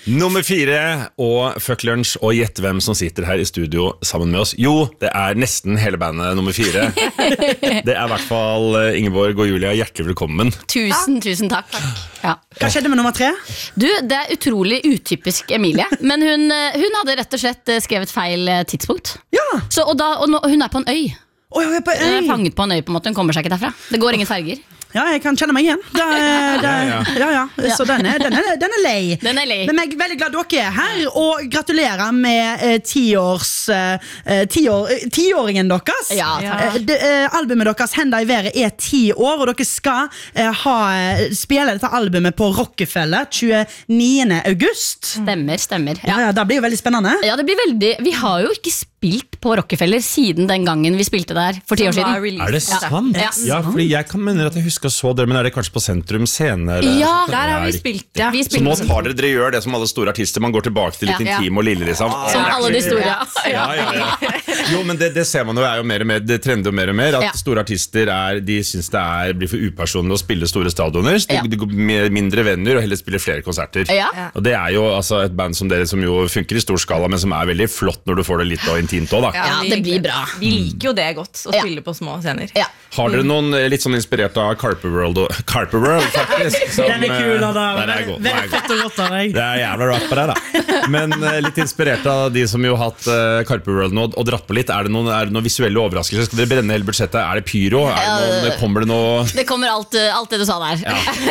Nummer 4 og Fuck Lunch. Og gjett hvem som sitter her i studio sammen med oss. Jo, det nesten hele bandet nummer 4. Det i hvert fall Ingeborg og Julia. Hjertelig velkommen. Tusen takk. Ja. Hva skjedde med nummer 3? Du, det utrolig utypisk Emilie. Men hun hadde rett og slett skrevet feil tidspunkt. Ja. Så, hun på en øy. Jeg er på Hun øy. fanget på en øy på en måte. Hun kommer seg ikke derfra. Det går ingen ferger. Ja, jeg kan kjenne meg igjen. Så den er lei. Den lei. Men jeg veldig glad dere her, og gratulerer med tiåringen deres. Ja, albumet deres Henda i været 10 år, og dere skal spille dette albumet på Rockefeller 29. august. Stemmer. Ja, det blir jo veldig spennende. Ja, det blir veldig. Vi har jo ikke spilt på Rockefeller siden den gangen vi spilte der for 10 år siden. Det sant? Ja, fordi jeg kan mene at jeg husker så dere, men det kanskje på Sentrum Scene? Ja, der har vi spilt, ja. Så nå tar dere gjør det som alle store artister, man går tilbake til litt intim og lille, liksom. Som alle de store. Ja. Jo, men det ser man jo mer og mer, det trender jo mer og mer, at store artister de synes det blir for upersonlig å spille store stadioner, de går med mindre venner og heller spiller flere konserter. Og det jo altså et band som dere som jo funker i stor skala, men som veldig flott når du får det litt og intimt også, da. Ja, det blir bra. Vi liker jo det godt, å spille på små scener. Har dere noen litt sånn inspirert av Carper World faktisk? Den kul, da. Veldig fett og godt av deg. Det jævla rart på det, da. Men litt inspirert av de som jo har hatt Carper World nå og dratt på litt. Er det noen visuelle overraskelser? Skal dere brenne hele budsjettet? Er det pyro? Kommer det noe? Det kommer alt det du sa der.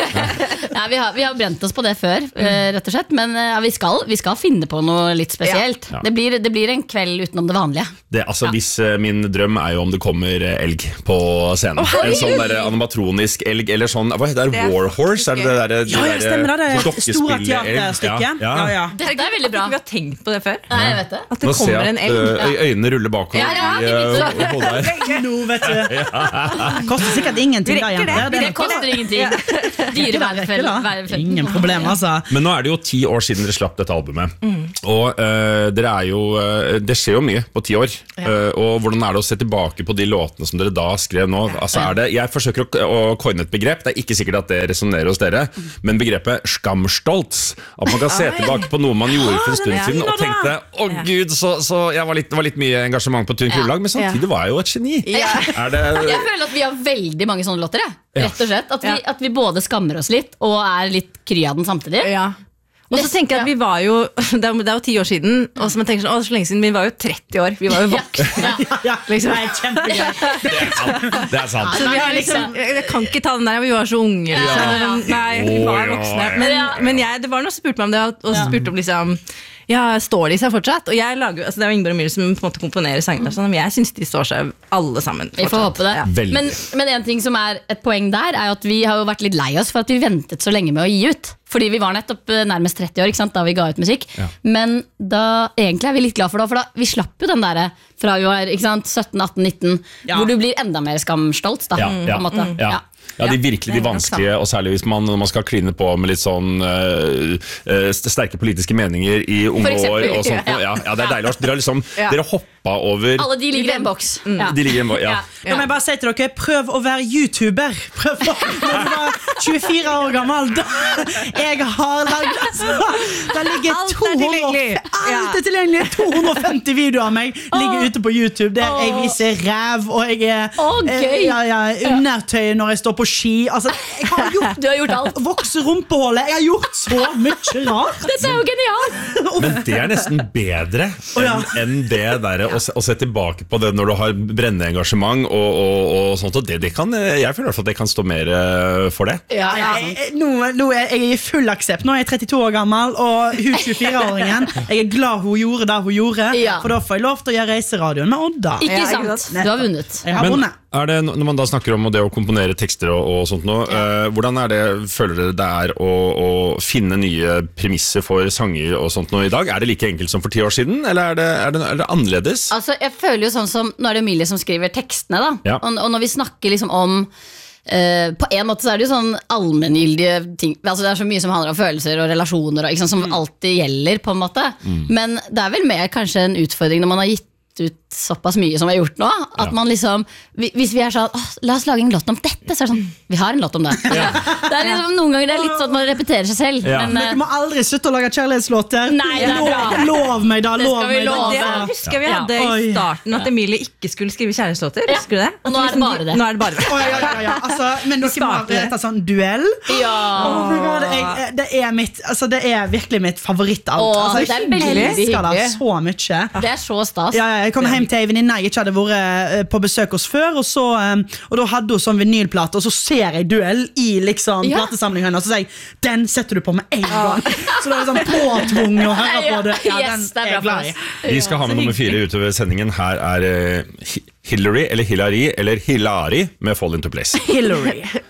Ja, vi har brent oss på det før, rett og slett. Men vi skal finne på noe litt spesielt. Det blir en kveld utenom det vanlige. Hvis min drøm jo om det kommer elg på scenen. En sånn der animatronisk elg, eller sånn, hva heter det? Warhorse? Er det det der? Ja, stemmer det. Store teaterstykket. Ja. Dette veldig bra. Vi har tenkt på det før. Nei, jeg vet det. At det kommer en elg. Øynene ruller bakover. Nå, vet du. Koster sikkert ingenting da, jenter. Det koster ingenting. Dyrevelferd. Ingen problem, altså. Men nå det jo 10 år siden dere slapp dette albumet. Og dere jo det skjer jo mye på 10 år. Og hvordan det å se tilbake på de låtene som dere da skrev nå? Altså jeg forsøker å coine et begrep. Det ikke sikkert at det resonerer hos dere, men begrepet skamstolz. At man kan se tilbake på noe man gjorde for en stund siden og tenkte, gud, så jeg var litt mye engasjement på Tynn Krullag, men samtidig var jeg jo et geni. Jeg føler at vi har veldig mange sånne låter, rett og slett. At vi både skammer oss litt og litt kry av den samtidig. Og så tenker jeg at vi var jo det jo 10 år siden, og så man tenker sånn, så lenge siden vi var jo 30 år, vi var jo voksne. Liksom. Det kjempegøy. Det sant. Så vi har liksom, jeg kan ikke ta den der, vi var så unge. Nei, vi var voksne. Men det var noe som spurte meg om det, og så spurte om liksom, står de seg fortsatt? Og jeg lager, det jo Ingeborg og Emilie som på en måte komponerer sangene, sånn, men jeg synes de står seg alle sammen fortsatt. Vi får håpe det. Men en ting som et poeng der, jo at vi har jo vært litt lei oss for at vi ventet så lenge med å gi ut. Fordi vi var nettopp nærmest 30 år, ikke sant, da vi ga ut musikk. Men da, egentlig vi litt glad for det, for da, vi slapp jo den der fra vi var, ikke sant, 17, 18, 19, hvor du blir enda mer skamstolt, da, på en måte. Ja, de virkelig de vanskelige, og særlig hvis når man skal kline på med litt sånn sterke politiske meninger i unge år og sånt. Det deilig. Dere hoppa over. Alle de ligger i en boks. De ligger i en boks, Da må jeg bare si til dere, prøv å være YouTuber. Prøv å være 24 år gammel. Jeg har laget det ligger 250 videoer av meg ligger ute på YouTube der jeg viser ræv, og jeg undertøy når jeg står på ski. Altså, du har gjort alt. Vokse rumpeholdet. Jeg har gjort så mye rart. Dette jo genialt. Men det nesten bedre enn det der å se tilbake på det når du har brennende engasjement og sånt, og det kan, jeg føler i hvert fall at det kan stå mer for det. Nå jeg i full aksept. Nå jeg 32 år gammel, og hun 24-åringen, jeg glad hun gjorde det hun gjorde, for da får jeg lov til å gjøre reiseradioen med Odda. Ikke sant, du har vunnet. Jeg har vunnet. Det, når man da snakker om det å komponere tekster og sånt nå, hvordan føler dere det å finne nye premisser for sanger og sånt nå i dag? Det like enkelt som for 10 år siden, eller er det annerledes? Altså, jeg føler jo sånn som, nå det Emilie som skriver tekstene da, og når vi snakker liksom om på en måte så det jo sånn allmenngyldige ting, altså det så mye som handler om følelser og relasjoner og, ikke sant, som alltid gjelder på en måte, men det vel mer kanskje en utfordring når man har gitt gitt ut såpass mye som vi har gjort nå, at man liksom, hvis vi sånn, la oss lage en låt om dette, så sånn, vi har en låt om det. Det liksom, noen ganger det litt sånn at man repeterer seg selv. Men du må aldri slutte å lage kjærlighetslåter. Nei, det bra. Lov meg da, lov meg da. Det husker vi hadde i starten, at Emilie ikke skulle skrive kjærlighetslåter. Husker du det? Og nå det bare det. Nå det bare det. Altså, men dere må rette sånn duell. Oh my God, det er virkelig mitt favorittalter. Det veldig elsker det så mye. Det så stas. Jeg kom hjem til en venninne jeg ikke hadde vært på besøk hos før, og da hadde hun sånn vinylplate, og så ser jeg duell i liksom platesamlingen hennes, og så sier jeg, den setter du på med en gang. Så det sånn påtvunget å høre på det. Yes, det bra for oss. Vi skal ha med nummer 4 utover sendingen. Her Hillary, eller Hillary, eller Hilari med Fall Into Place. Hillary.